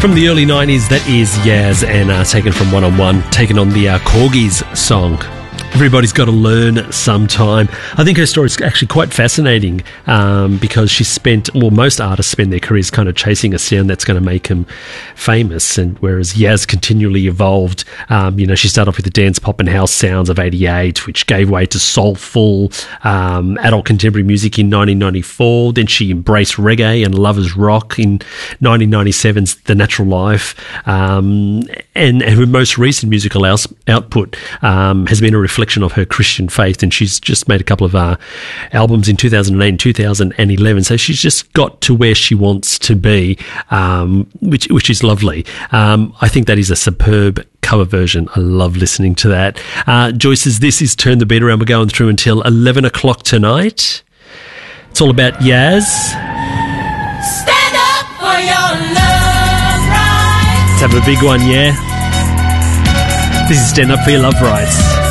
From the early 90s, that is Yaz, and taken from One on One, taken on the Corgis song. Everybody's got to learn sometime. I think her story is actually quite fascinating because she spent, well, most artists spend their careers kind of chasing a sound that's going to make them famous, and whereas Yaz continually evolved. She started off with the dance, pop and house sounds of 88, which gave way to soulful adult contemporary music in 1994. Then she embraced reggae and lovers rock in 1997's The Natural Life. And her most recent musical output has been a reflection of her Christian faith, and she's just made a couple of albums in 2008 and 2011, so she's just got to where she wants to be, which is lovely. I think that is a superb cover version. I love listening to that. Joyce says, this is Turn the Beat Around. We're going through until 11 o'clock tonight. It's all about Yaz. Stand up for your love rights. Let's have a big one, yeah? This is Stand Up for Your Love Rights.